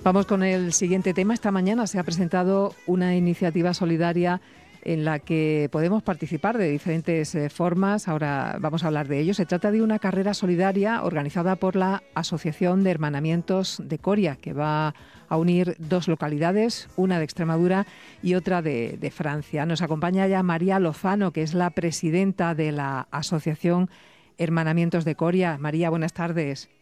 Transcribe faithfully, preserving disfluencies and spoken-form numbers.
Vamos con el siguiente tema. Esta mañana se ha presentado una iniciativa solidaria en la que podemos participar de diferentes eh, formas. Ahora vamos a hablar de ello. Se trata de una carrera solidaria organizada por la Asociación de Hermanamientos de Coria, que va a unir dos localidades, una de Extremadura y otra de, de Francia. Nos acompaña ya María Lozano, que es la presidenta de la Asociación Hermanamientos de Coria. María, buenas tardes.